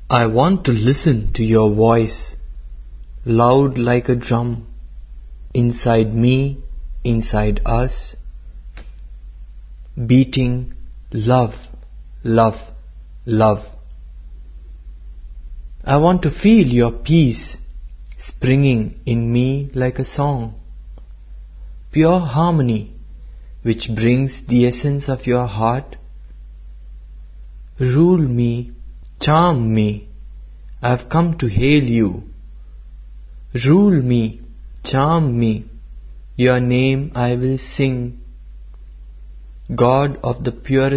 I want to listen to your voice, loud like a drum, inside me, inside us, beating love, love, love. I want to feel your peace springing in me like a song, pure harmony which brings the essence of your heart. Rule me, charm me, I have come to hail you. Rule me, charm me, your name I will sing. God of the purest